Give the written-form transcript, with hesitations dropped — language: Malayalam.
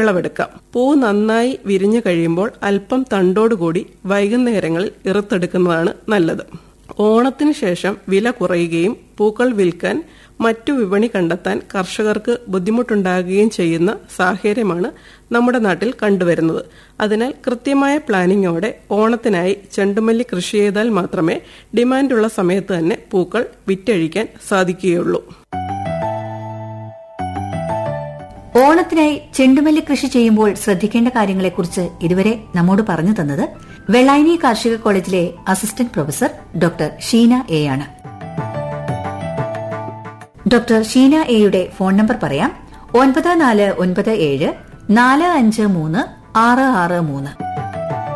വിളവെടുക്കാം. പൂ നന്നായി വിരിഞ്ഞു കഴിയുമ്പോൾ അല്പം തണ്ടോടുകൂടി വൈകുന്നേരങ്ങളിൽ ഇറുത്തെടുക്കുന്നതാണ് നല്ലത്. ഓണത്തിന് ശേഷം വില കുറയുകയും പൂക്കൾ വിൽക്കാൻ മറ്റു വിപണി കണ്ടെത്താൻ കർഷകർക്ക് ബുദ്ധിമുട്ടുണ്ടാകുകയും ചെയ്യുന്ന സാഹചര്യമാണ് നമ്മുടെ നാട്ടിൽ കണ്ടുവരുന്നത്. അതിനാൽ കൃത്യമായ പ്ലാനിങ്ങോടെ ഓണത്തിനായി ചെണ്ടുമല്ലി കൃഷി ചെയ്താൽ മാത്രമേ ഡിമാൻഡുള്ള സമയത്ത് തന്നെ പൂക്കൾ വിറ്റഴിക്കാൻ സാധിക്കുകയുള്ളൂ. ഓണത്തിനായി ചെണ്ടുമല്ലി കൃഷി ചെയ്യുമ്പോൾ ശ്രദ്ധിക്കേണ്ട കാര്യങ്ങളെക്കുറിച്ച് ഇതുവരെ നമ്മോട് പറഞ്ഞു തന്നത് വെള്ളായണി കാർഷിക കോളേജിലെ assistant professor doctor Sheena A ആണ്. ഡോക്ടർ ഷീന എയുടെ ഫോൺ നമ്പർ പറയാം: 9497 453 663.